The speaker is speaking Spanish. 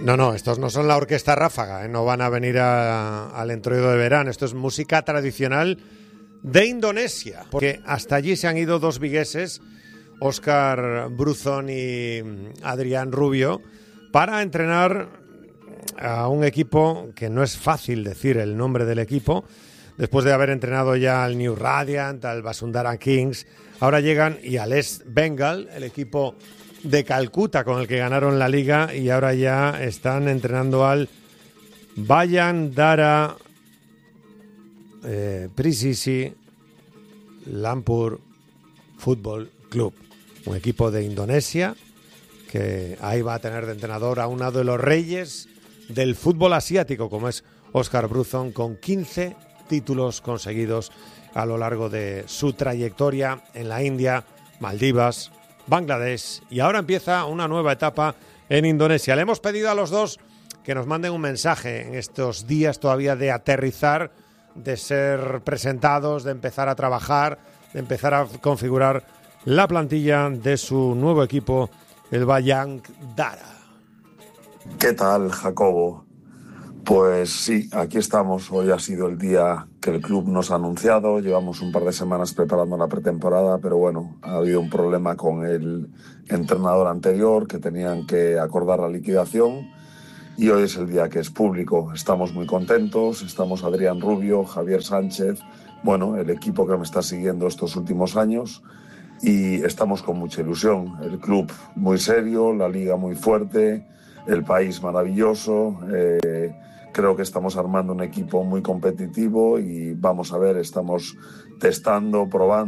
No, estos no son la Orquesta Ráfaga, no van a venir al entroido de verano. Esto es música tradicional de Indonesia, porque hasta allí se han ido dos vigueses, Óscar Bruzón y Adrián Rubio, para entrenar a un equipo que no es fácil decir el nombre del equipo. Después de haber entrenado ya al New Radiant, al Basundara Kings, ahora llegan y al East Bengal, el equipo de Calcuta con el que ganaron la liga, y ahora ya están entrenando al Bayandara Persisi Lampur Football Club, un equipo de Indonesia que ahí va a tener de entrenador a uno de los reyes del fútbol asiático, como es Óscar Bruzón, con 15 títulos conseguidos a lo largo de su trayectoria en la India, Maldivas, Bangladesh, y ahora empieza una nueva etapa en Indonesia. Le hemos pedido a los dos que nos manden un mensaje en estos días todavía de aterrizar, de ser presentados, de empezar a trabajar, de empezar a configurar la plantilla de su nuevo equipo, el Bayangdara. ¿Qué tal, Jacobo? Pues sí, aquí estamos. Hoy ha sido el día que el club nos ha anunciado. Llevamos un par de semanas preparando la pretemporada, pero bueno, ha habido un problema con el entrenador anterior, que tenían que acordar la liquidación, y hoy es el día que es público. Estamos muy contentos, estamos Adrián Rubio, Javier Sánchez, bueno, el equipo que me está siguiendo estos últimos años, y estamos con mucha ilusión. El club muy serio, la liga muy fuerte, el país maravilloso. Creo que estamos armando un equipo muy competitivo y vamos a ver, estamos testando, probando.